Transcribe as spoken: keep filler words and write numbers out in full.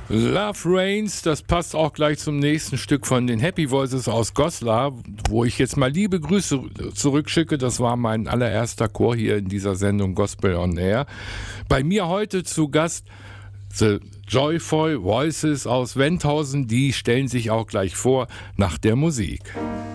Love Reigns, das passt auch gleich zum nächsten Stück von den Happy Voices aus Goslar, wo ich jetzt mal liebe Grüße zurückschicke. Das war mein allererster Chor hier in dieser Sendung Gospel on Air. Bei mir heute zu Gast The Joyful Voices aus Wendhausen. Die stellen sich auch gleich vor nach der Musik.